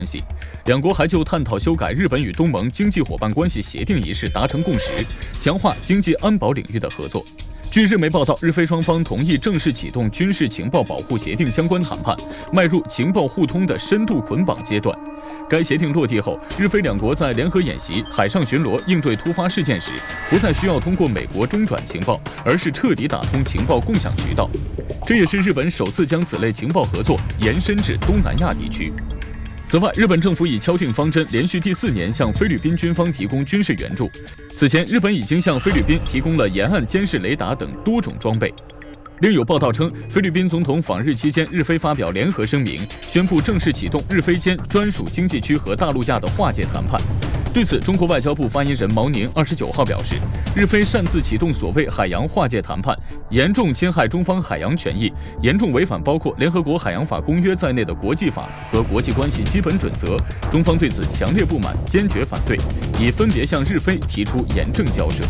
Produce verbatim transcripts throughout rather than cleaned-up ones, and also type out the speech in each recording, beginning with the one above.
系。两国还就探讨修改日本与东盟经济伙伴关系协定一事达成共识，强化经济安保领域的合作。据日媒报道，日非双方同意正式启动军事情报保护协定相关谈判，迈入情报互通的深度捆绑阶段。该协定落地后，日非两国在联合演习、海上巡逻应对突发事件时，不再需要通过美国中转情报，而是彻底打通情报共享渠道。这也是日本首次将此类情报合作延伸至东南亚地区。此外，日本政府已敲定方针，连续第四年向菲律宾军方提供军事援助。此前，日本已经向菲律宾提供了沿岸监视雷达等多种装备。另有报道称，菲律宾总统访日期间，日菲发表联合声明，宣布正式启动日菲间专属经济区和大陆架的划界谈判。对此，中国外交部发言人毛宁二十九号表示，日菲擅自启动所谓海洋划界谈判，严重侵害中方海洋权益，严重违反包括联合国海洋法公约在内的国际法和国际关系基本准则。中方对此强烈不满，坚决反对，已分别向日菲提出严正交涉。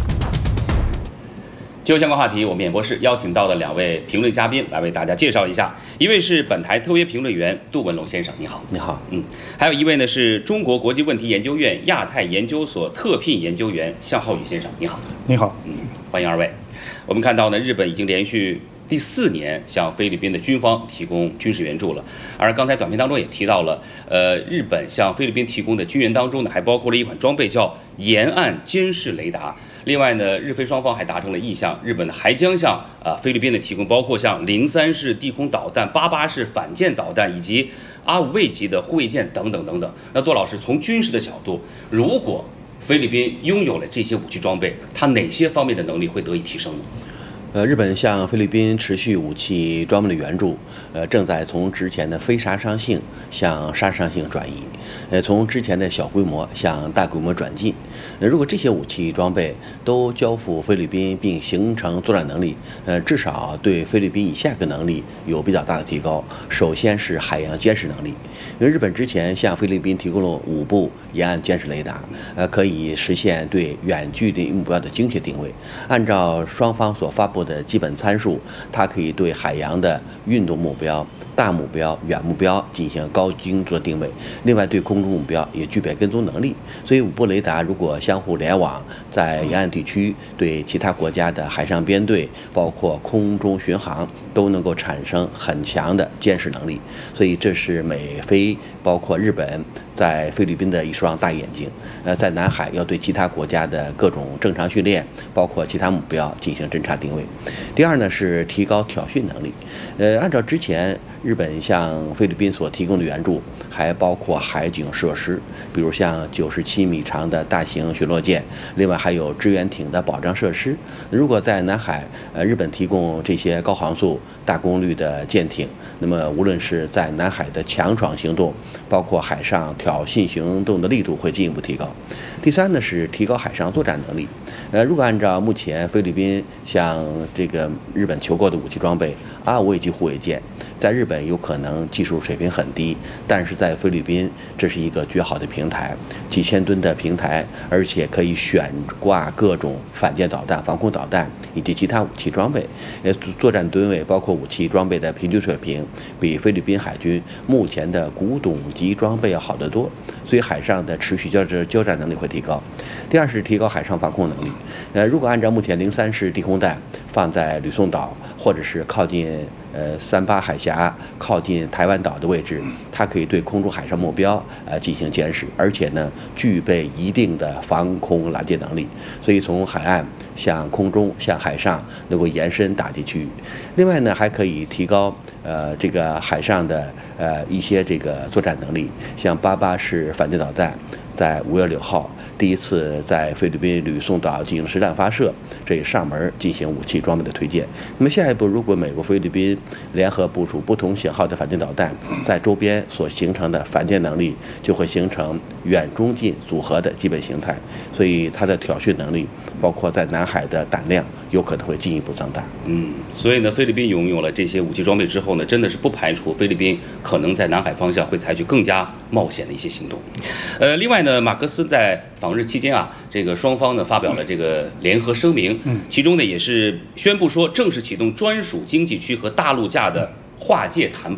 就相关话题，我们演播室邀请到了两位评论嘉宾来为大家介绍一下。一位是本台特约评论员杜文龙先生，你好。 你好。 嗯，还有一位呢是中国国际问题研究院亚太研究所特聘研究员向浩宇先生，你好。 你好。 嗯，欢迎二位。我们看到呢，日本已经连续第四年向菲律宾的军方提供军事援助了。而刚才短片当中也提到了，呃，日本向菲律宾提供的军援当中呢，还包括了一款装备叫沿岸监视雷达。另外呢，日菲双方还达成了意向，日本还将向啊、呃、菲律宾的提供包括像零三式地空导弹、八八式反舰导弹以及阿五卫级的护卫舰等等等等。那杜老师，从军事的角度，如果菲律宾拥有了这些武器装备，它哪些方面的能力会得以提升呢？ 呃，日本向菲律宾持续武器装备的援助，呃，正在从之前的非杀伤性向杀伤性转移，呃，从之前的小规模向大规模转进。呃，如果这些武器装备都交付菲律宾并形成作战能力，呃，至少对菲律宾以下个能力有比较大的提高。首先是海洋监视能力，因为日本之前向菲律宾提供了五部沿岸监视雷达，呃，可以实现对远距离目标的精确定位。按照双方所发布的基本参数，它可以对海洋的运动目标、大目标、远目标进行高精度的定位。另外，对空中目标也具备跟踪能力。所以，五部雷达如果相互联网，在沿岸地区对其他国家的海上编队，包括空中巡航，都能够产生很强的监视能力。所以，这是美菲包括日本在菲律宾的一双大眼睛。呃，在南海要对其他国家的各种正常训练，包括其他目标进行侦察定位。第二呢是提高挑衅能力。呃，按照之前日本向菲律宾所提供的援助，还包括海警设施，比如像九十七米长的大型巡逻舰，另外还有支援艇的保障设施。如果在南海，呃，日本提供这些高航速、大功率的舰艇，那么无论是在南海的强闯行动，包括海上挑衅行动的力度会进一步提高。第三呢是提高海上作战能力。呃，如果按照目前菲律宾向这个日本求购的武器装备，阿五卫级护卫舰在日本有可能技术水平很低，但是在菲律宾这是一个绝好的平台，几千吨的平台，而且可以悬挂各种反舰导弹、防空导弹以及其他武器装备。呃，作战吨位包括武器装备的平均水平，比菲律宾海军目前的古董级装备要好得多，所以海上的持续交战交战能力会提高。第二是提高海上防空能力。呃，如果按照目前零三式地空弹放在吕宋岛或者是靠近呃三八海峡、靠近台湾岛的位置，它可以对空中海上目标呃进行监视，而且呢具备一定的防空拦截能力，所以从海岸向空中向海上能够延伸打击区域。另外呢还可以提高呃这个海上的呃一些这个作战能力，像八八式反舰导弹在五月六号第一次在菲律宾吕宋岛进行实战发射，这也上门进行武器装备的推荐。那么下一步，如果美国、菲律宾联合部署不同型号的反舰导弹，在周边所形成的反舰能力就会形成远中近组合的基本形态，所以它的挑衅能力，包括在南海的胆量，有可能会进一步增大。 嗯，所以呢，菲律宾拥有了这些武器装备之后呢，真的是不排除菲律宾可能在南海方向会采取更加冒险的一些行动。呃，另外呢，马克思在访日期间啊，这个双方呢发表了这个联合声明，嗯，其中呢也是宣布说正式启动专属经济区和大陆架的划界谈判。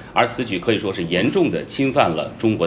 而此举可以说是严重的侵犯了中国